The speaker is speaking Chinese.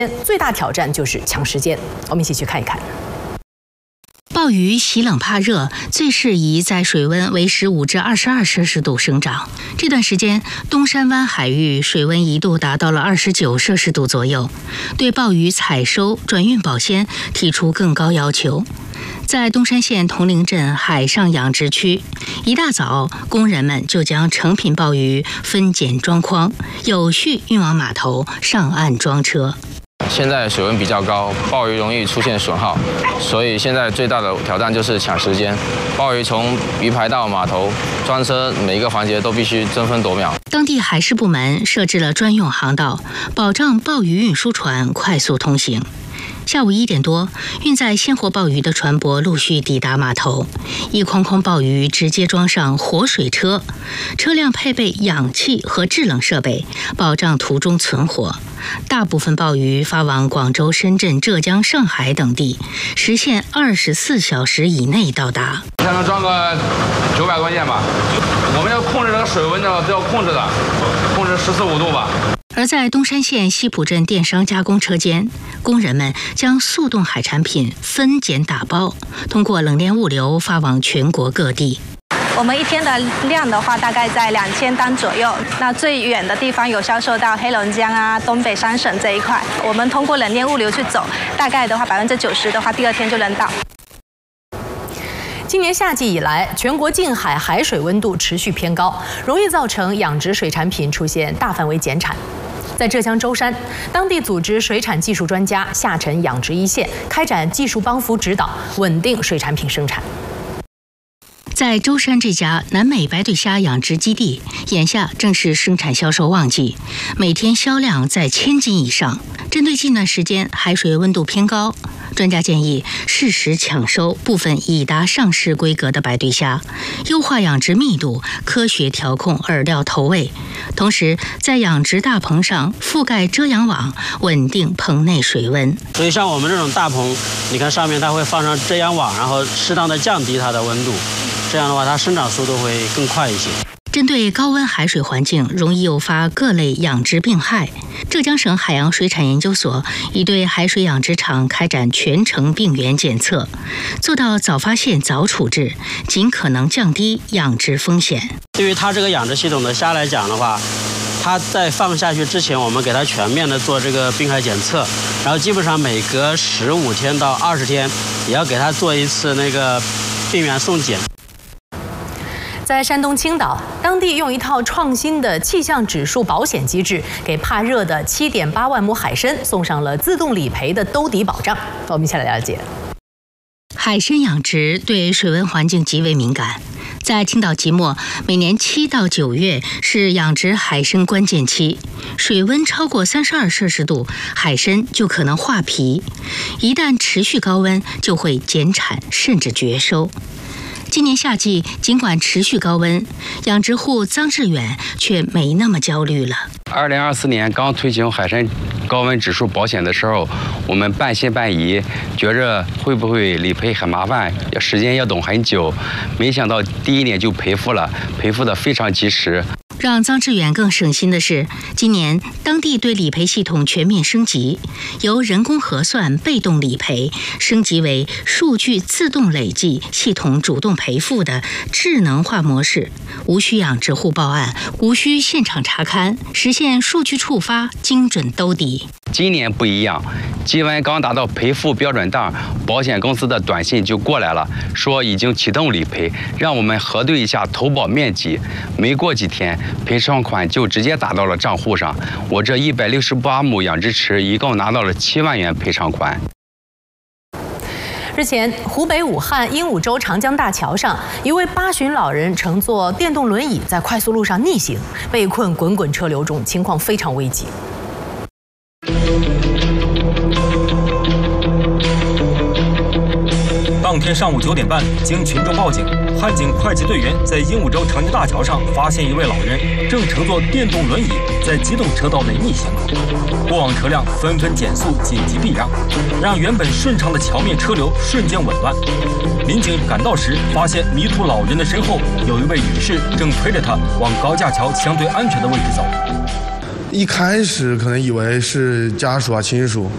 最大挑战就是抢时间，我们一起去看一看。 鲍鱼喜冷怕热，最适宜在水温为15至22摄氏度生长。这段时间，东山湾海域水温一度达到了29摄氏度左右，对鲍鱼采收、转运保鲜提出更高要求。在东山县铜陵镇海上养殖区，一大早，工人们就将成品鲍鱼分拣装筐，有序运往码头上岸装车。 现在水温比较高，鲍鱼容易出现损耗，所以现在最大的挑战就是抢时间。鲍鱼从鱼排到码头装车，每一个环节都必须争分夺秒。 当地海事部门设置了专用航道，保障鲍鱼运输船快速通行。下午1点多，运载鲜活鲍鱼的船舶陆续抵达码头，一筐筐鲍鱼直接装上活水车，车辆配备氧气和制冷设备，保障途中存活。大部分鲍鱼发往广州、深圳、浙江、上海等地，实现24小时以内到达。 才能装个900多件吧。我们要控制这个水温呢，都要控制的，控制14、15度吧。 而在东山县西浦镇电商加工车间，工人们将速冻海产品分拣打包，通过冷链物流发往全国各地。 我们一天的量的话，大概在2000单左右。那最远的地方有销售到黑龙江啊、东北3省这一块。我们通过冷链物流去走，大概的话90%的话，第2天就能到。 今年夏季以来，全国近海海水温度持续偏高，容易造成养殖水产品出现大范围减产。在浙江舟山，当地组织水产技术专家下沉养殖一线，开展技术帮扶指导，稳定水产品生产。 在舟山这家南美白对虾养殖基地，眼下正是生产销售旺季，每天销量在1000斤以上。针对近段时间海水温度偏高，专家建议适时抢收部分已达上市规格的白对虾，优化养殖密度，科学调控饵料投喂，同时在养殖大棚上覆盖遮阳网，稳定棚内水温。 所以像我们这种大棚，你看上面它会放上遮阳网，然后适当的降低它的温度，这样的话它生长速度会更快一些。 针对高温海水环境容易诱发各类养殖病害，浙江省海洋水产研究所已对海水养殖场开展全程病原检测，做到早发现、早处置，尽可能降低养殖风险。 对于它这个养殖系统的虾来讲的话，它在放下去之前，我们给它全面的做这个病害检测，然后基本上每隔15天到20天也要给它做一次那个病原送检。 在山东青岛，当地用一套创新的气象指数保险机制，给怕热的7.8万亩海参送上了自动理赔的兜底保障。我们一起来了解。 海参养殖对水温环境极为敏感，在青岛即墨，每年7到9月是养殖海参关键期，水温超过32摄氏度，海参就可能化皮，一旦持续高温，就会减产甚至绝收。今年夏季尽管持续高温，养殖户臧志远却没那么焦虑了。 2024年刚推行海参高温指数保险的时候，我们半信半疑，觉着会不会理赔很麻烦，时间要等很久。没想到第1年就赔付了，赔付的非常及时。 让臧志远更省心的是，今年当地对理赔系统全面升级，由人工核算被动理赔升级为数据自动累计、系统主动赔付的智能化模式，无需养殖户报案，无需现场查勘，实现数据触发，精准兜底。 今年不一样，基温刚达到赔付标准档，保险公司的短信就过来了，说已经启动理赔，让我们核对一下投保面积。没过几天，赔偿款就直接打到了账户上。我这168亩养殖池一共拿到了7万元赔偿款。 日前，湖北武汉鹦鹉洲长江大桥上，一位8旬老人乘坐电动轮椅在快速路上逆行，被困滚滚车流中，情况非常危急。 当天上午9点半，经群众报警，汉警快骑队员在鹦鹉洲长江大桥上发现一位老人正乘坐电动轮椅在机动车道内逆行，过往车辆纷纷减速紧急避让，让原本顺畅的桥面车流瞬间紊乱。民警赶到时，发现迷途老人的身后有一位女士正推着他往高架桥相对安全的位置走。 一开始可能以为是家属啊亲属，